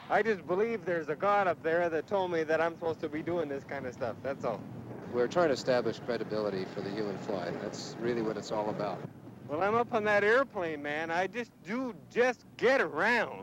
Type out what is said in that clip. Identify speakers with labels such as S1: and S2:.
S1: I just believe there's a God up there that told me that I'm supposed to be doing this kind of stuff. That's all.
S2: We're trying to establish credibility for the human flight. That's really what it's all about.
S1: Well, I'm up on that airplane, man. I just get around.